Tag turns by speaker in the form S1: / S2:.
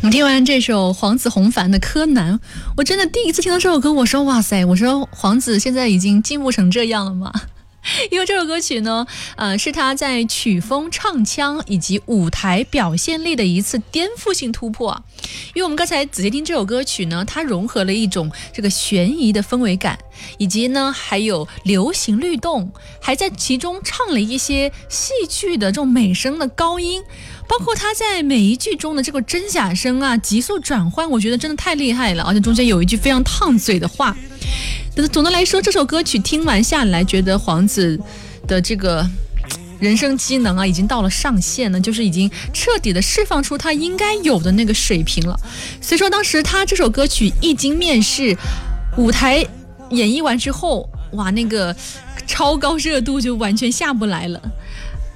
S1: 我听完这首黄子弘凡的《柯南》，我真的第一次听到这首歌，我说哇塞，我说黄子现在已经进步成这样了吗？因为这首歌曲呢，是他在曲风、唱腔以及舞台表现力的一次颠覆性突破啊。因为我们刚才仔细听这首歌曲呢，它融合了一种这个悬疑的氛围感，以及呢还有流行律动，还在其中唱了一些戏剧的这种美声的高音，包括他在每一句中的这个真假声啊，急速转换，我觉得真的太厉害了，而且中间有一句非常烫嘴的话。总的来说，这首歌曲听完下来，觉得黄子的这个人生机能啊，已经到了上限了，就是已经彻底的释放出他应该有的那个水平了。所以说，当时他这首歌曲一经面世，舞台演绎完之后，哇，那个超高热度就完全下不来了。